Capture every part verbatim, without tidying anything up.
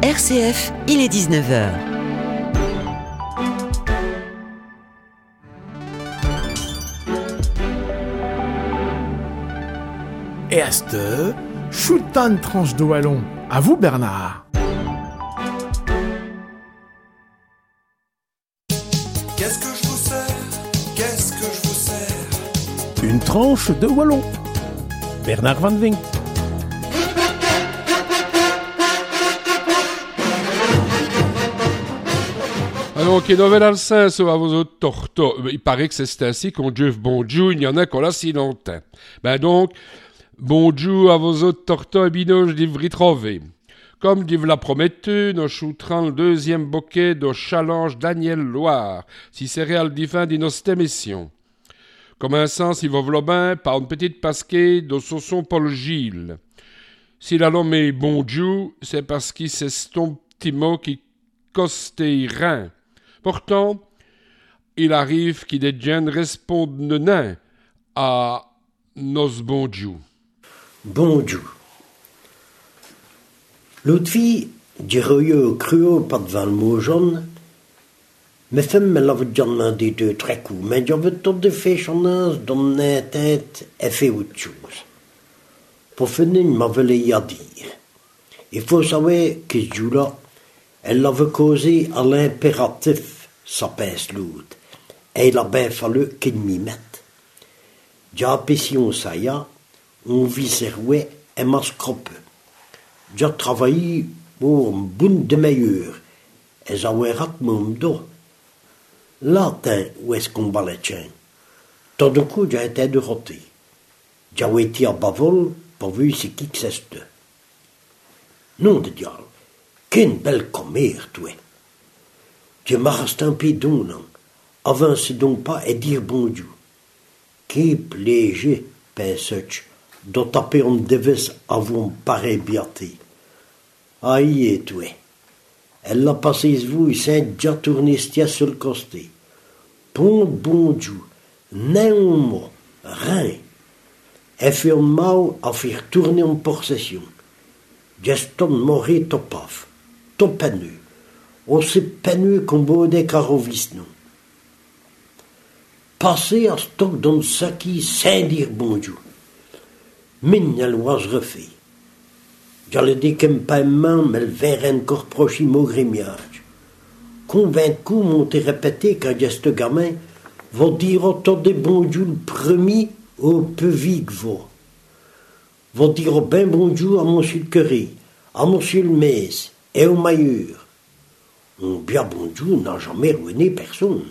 R C F, il est dix-neuf heures. Et à cette heure, choutan une tranche de wallon. À vous, Bernard. Qu'est-ce que je vous sers? Qu'est-ce que je vous sers? Une tranche de wallon. Bernard Van Vink. Alors, che dove dal senso a vos torto? Il paraît que c'est ainsi qu'on dit bonjour, il y en a qu'on l'a si longtemps. Ben donc, bonjour à vos autres torto et binoche d'y vous trouver. Comme d'y vous l'a promettu, nous shooterons le deuxième bouquet de challenge Daniel Loire, si c'est réel divin de notre émission. Comme un sens, il va v'là bien par une petite pasquée de sauson Paul Gilles. S'il a nommé bonjour, c'est parce qu'il c'est ton petit mot qui coste rien. Pourtant, il arrive qu'il des gens répondent nain à nos bonjour. Bonjour. L'autre fille, du royaume cruau pas devant le mot jaune, mes femmes me l'avaient déjà demandé deux, trois coups, mais j'avais tout de fait chance dans ma tête et fait autre chose. Pour finir, il m'avait y à dire. Il faut savoir que ce jour-là, elle l'avait causé à l'impératif, sa pince l'autre, et il a bien fallu qu'il m'y mette. J'ai passion ça y a, on vit ses rouets et m'a scrope. J'ai travaillé pour un bout de meilleur, et j'avais raté mon dos. Là, où est-ce qu'on bat les chiens? Tout d'un coup, j'ai été de roter. J'ai été à Bavol pour voir c'est qui que c'est. Non de diable. Quelle belle commère, toi! Tu m'as resté un peu d'un avance donc pas et dire bonjour. Qui pléger, pense-tu, de taper en devise avant pareil biaté. Aïe, toi! Elle l'a passé vous, il s'est déjà tourné stia sur le costé. Bon bonjour, néanmoins, rien. Elle fait un mal à faire tourner en possession. Geston mourir tout paf. Tout peineux, aussi peineux qu'on baudait carovisno. Passer à stock dans le saki sans dire bonjour. Mine elle was refait. J'allais dire que pas main, mais le verre encore proche mon grimiage. Convaincu, m'ont répété qu'un geste gamin va dire autant de bonjour le premier au peu vite va. Va dire ben bonjour à monsieur le curé, à monsieur le messe, et au mailleur. Un bien bonjour n'a jamais ruiné personne.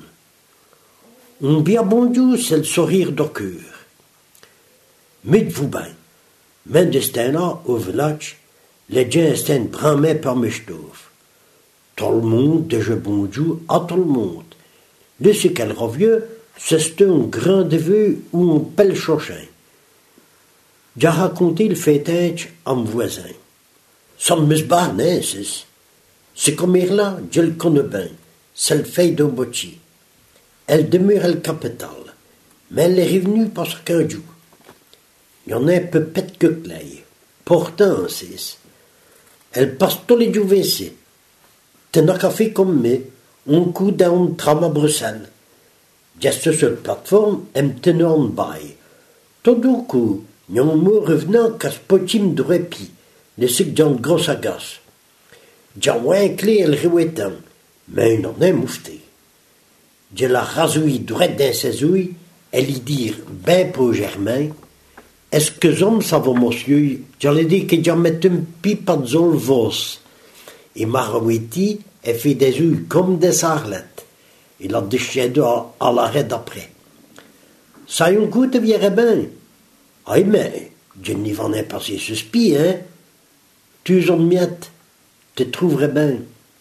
Un bien bonjour, c'est le sourire de cœur. Mettez-vous bien, même destin-là, au village, les gens étaient bramés par mes stouffes. Tout le monde déjà bonjour à tout le monde. De ce qu'elle revient, c'est un grand neveu ou un bel chochin. J'ai raconté le fêtage à mon voisin. Ça me barne, hein, c'est. C'est comme là, je le connais bien. C'est le fait d'un bocci. Elle demeure à la capitale, mais elle est revenue parce qu'un jour. Il y en a un peu pète que clay. Pourtant, c'est. Elle passe tous les jours ici. T'en as café comme moi, un coup d'un tram à Bruxelles. Juste sur la plateforme, elle me tenait en bail. Tout d'un coup, il y a un mot revenant qu'à ce petit de répit. Le cycle d'un gros agace. J'ai un clé et le riouetant, mais il en est moufté. J'ai la rasouille droite dans ses ouilles et lui dire, ben pour Germain, est-ce que j'aime ça va, monsieur? J'allais dire que j'en mets un pipe à zol vos. Et Marouiti, elle fait des ouilles comme des sarlettes. Il a déchiré à, à l'arrêt d'après. Ça y un coup, te viendrait bien. Ah, mais, je n'y van ai passé ce spi, hein? Tu en miettes, te trouverais bien.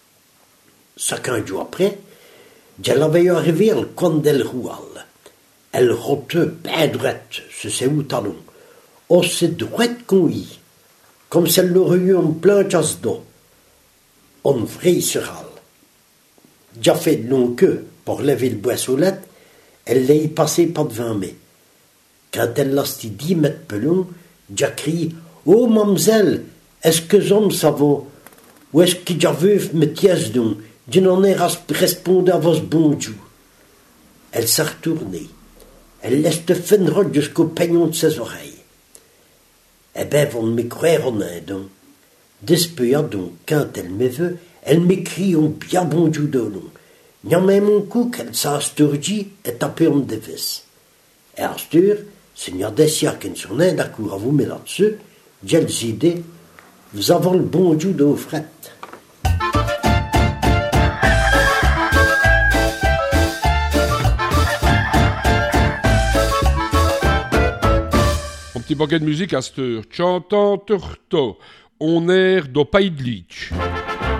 Ça qu'un jour après, je l'avais arrivé à le coin del Roual. Elle rote bien droite, ce c'est où talon. Aussi droite qu'on y, comme si elle l'aurait eu en plein chasse d'eau. On vrai seral. J'ai fait de long queue pour lever le boissolette, elle l'a y passé pas devant moi. Quand elle l'a dit dix mètres plus long, j'ai crié, oh, mademoiselle, est-ce que j'aime ça va? Où est-ce qu'il y a vu me tiès donc? Je n'en ai répondu à vos bonjour. Elle s'est retournée. Elle laisse te fendre jusqu'au peignon de ses oreilles. Eh ben, vous me croire en un donc. D'espéant donc, quand elle me veut, elle m'écrit un bien bonjour de long. N'y a même un coup qu'elle s'asturgit et tapé en devis. Et à stur, Seigneur Dessia qui ne sont pas d'accord à vous mettre là-dessus, j'ai les idées, vous avez le bonjour de vos frettes. Un petit paquet de musique à cette heure. Chantant Turto, on air do Paidlich.